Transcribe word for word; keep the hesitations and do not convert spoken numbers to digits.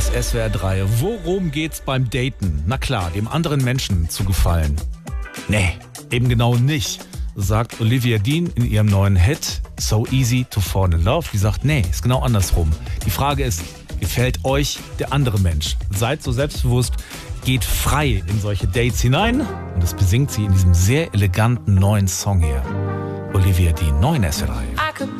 ist S W R drei. Worum geht's beim Daten? Na klar, dem anderen Menschen zu gefallen. Nee, eben genau nicht, sagt Olivia Dean in ihrem neuen Hit So Easy to Fall in Love. Die sagt, nee, ist genau andersrum. Die Frage ist, gefällt euch der andere Mensch? Seid so selbstbewusst, geht frei in solche Dates hinein. Und das besingt sie in diesem sehr eleganten neuen Song hier. Olivia Dean, neuen S W R drei.